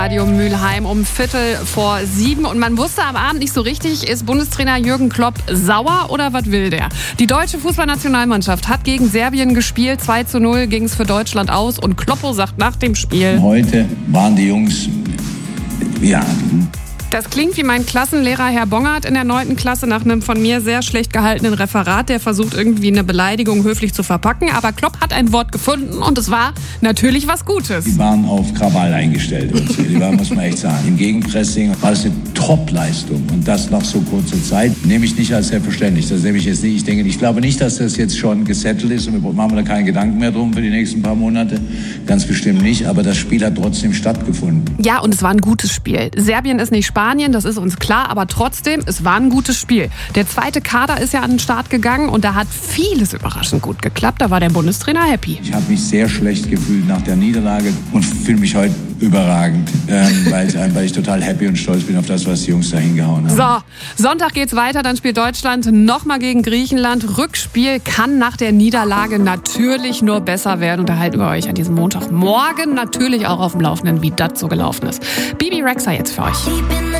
Radio Mülheim um 6:15 und man wusste am Abend nicht so richtig, ist Bundestrainer Jürgen Klopp sauer oder was will der? Die deutsche Fußballnationalmannschaft hat gegen Serbien gespielt, 2:0 ging es für Deutschland aus und Kloppo sagt nach dem Spiel: Heute waren die Jungs, Das klingt wie mein Klassenlehrer Herr Bongert in der 9. Klasse nach einem von mir sehr schlecht gehaltenen Referat, der versucht irgendwie eine Beleidigung höflich zu verpacken. Aber Klopp hat ein Wort gefunden und es war natürlich was Gutes. Die waren auf Krawall eingestellt. Die waren, muss man echt sagen. Im Gegenpressing war es eine Top-Leistung. Und das nach so kurzer Zeit nehme ich nicht als selbstverständlich. Das nehme ich jetzt nicht. Ich glaube nicht, dass das jetzt schon gesettelt ist und wir machen da keinen Gedanken mehr drum für die nächsten paar Monate. Ganz bestimmt nicht. Aber das Spiel hat trotzdem stattgefunden. Ja, und es war ein gutes Spiel. Serbien ist nicht Spanien, das ist uns klar, aber trotzdem, es war ein gutes Spiel. Der zweite Kader ist ja an den Start gegangen und da hat vieles überraschend gut geklappt. Da war der Bundestrainer happy. Ich habe mich sehr schlecht gefühlt nach der Niederlage und fühle mich heute überragend, weil ich total happy und stolz bin auf das, was die Jungs da hingehauen haben. So, Sonntag geht's weiter, dann spielt Deutschland nochmal gegen Griechenland. Rückspiel kann nach der Niederlage natürlich nur besser werden. Und da halten wir euch an diesem Montagmorgen natürlich auch auf dem Laufenden, wie das so gelaufen ist. Bibi Rexha jetzt für euch.